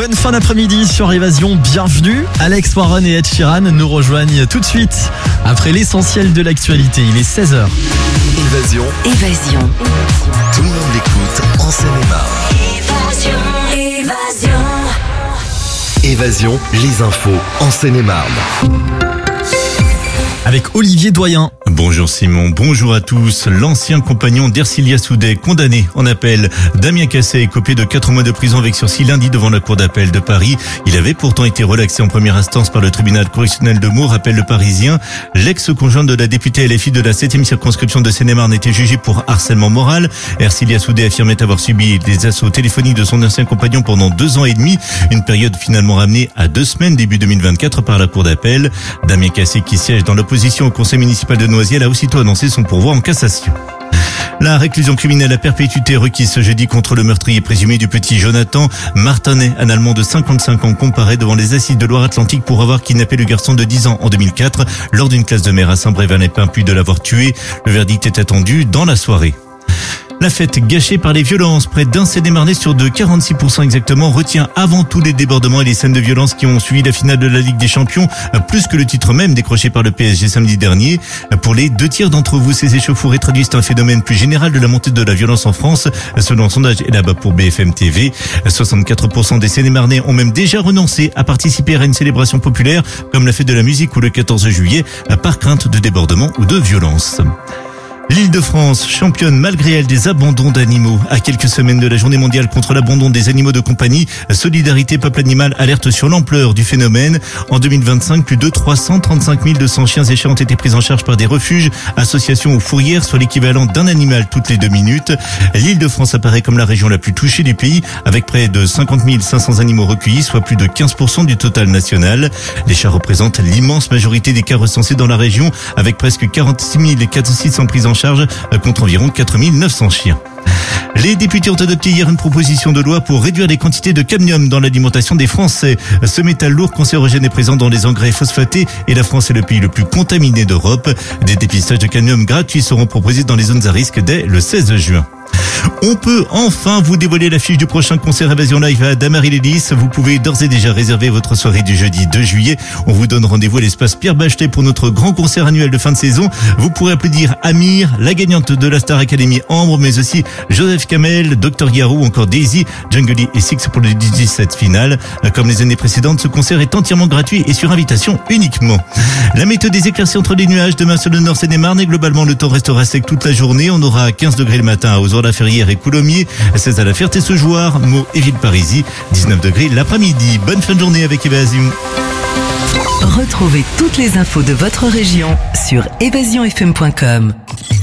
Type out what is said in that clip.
bonne fin d'après-midi sur Évasion, bienvenue. Alex Warren et Ed Sheeran nous rejoignent tout de suite après l'essentiel de l'actualité. Il est 16h. Évasion. Tout le monde l'écoute en Seine-et-Marne. Évasion, les infos en Seine-et-Marne. Avec Olivier Doyen. Bonjour Simon, bonjour à tous. L'ancien compagnon d'Ercilia Soudet, condamné en appel. Damien Cassé est copé de 4 mois de prison avec sursis lundi devant la cour d'appel de Paris. Il avait pourtant été relaxé en première instance par le tribunal correctionnel de Meaux, rappelle le Parisien. L'ex-conjoint de la députée LFI de la 7e circonscription de Seine-et-Marne était jugé pour harcèlement moral. Ercilia Soudet affirmait avoir subi des assauts téléphoniques de son ancien compagnon pendant 2 ans et demi. Une période finalement ramenée à 2 semaines début 2024 par la cour d'appel. Damien Cassé, qui siège dans l'opposition au conseil municipal de Noisy, a aussitôt annoncé son pourvoi en cassation. La réclusion criminelle à perpétuité requise ce jeudi contre le meurtrier présumé du petit Jonathan Martinet, un Allemand de 55 ans, comparé devant les assises de Loire-Atlantique pour avoir kidnappé le garçon de 10 ans en 2004 lors d'une classe de mer à Saint-Brévin-les-Pins, puis de l'avoir tué. Le verdict est attendu dans la soirée. La fête gâchée par les violences, près d'un Seine-et-Marnais sur deux, 46% exactement, retient avant tout les débordements et les scènes de violence qui ont suivi la finale de la Ligue des Champions, plus que le titre même décroché par le PSG samedi dernier. Pour les 2 tiers d'entre vous, ces échauffourées traduisent un phénomène plus général de la montée de la violence en France, selon un sondage Elaba pour BFM TV. 64% des Seine-et-Marnais ont même déjà renoncé à participer à une célébration populaire, comme la fête de la musique ou le 14 juillet, par crainte de débordement ou de violence. L'Île-de-France championne malgré elle des abandons d'animaux. À quelques semaines de la journée mondiale contre l'abandon des animaux de compagnie, Solidarité Peuple Animal alerte sur l'ampleur du phénomène. En 2025, plus de 335 200 chiens et chats ont été pris en charge par des refuges, associations ou fourrières, soit l'équivalent d'un animal toutes les 2 minutes. L'Île-de-France apparaît comme la région la plus touchée du pays, avec près de 50 500 animaux recueillis, soit plus de 15% du total national. Les chats représentent l'immense majorité des cas recensés dans la région, avec presque 46 600 prises en charge contre environ 4 900 chiens. Les députés ont adopté hier une proposition de loi pour réduire les quantités de cadmium dans l'alimentation des Français. Ce métal lourd cancérogène est présent dans les engrais phosphatés et la France est le pays le plus contaminé d'Europe. Des dépistages de cadmium gratuits seront proposés dans les zones à risque dès le 16 juin. On peut enfin vous dévoiler l'affiche du prochain concert Évasion Live à Damary-les-Lys. Vous pouvez d'ores et déjà réserver votre soirée du jeudi 2 juillet. On vous donne rendez-vous à l'espace Pierre Bachelet pour notre grand concert annuel de fin de saison. Vous pourrez applaudir Amir, la gagnante de la Star Academy Ambre, mais aussi Joseph Kamel, Dr Garou, encore Daisy, Jungly et Six pour le 17 final. Comme les années précédentes, ce concert est entièrement gratuit et sur invitation uniquement. La météo des éclaircies entre les nuages demain sur le nord Seine-et-Marne et globalement le temps restera sec toute la journée. On aura 15 degrés le matin à Ozor-la-Ferrière et Coulommiers, 16 à la Ferté-Sejouard, Meaux et Villeparisis, 19 degrés l'après-midi. Bonne fin de journée avec Évasion. Retrouvez toutes les infos de votre région sur évasionfm.com.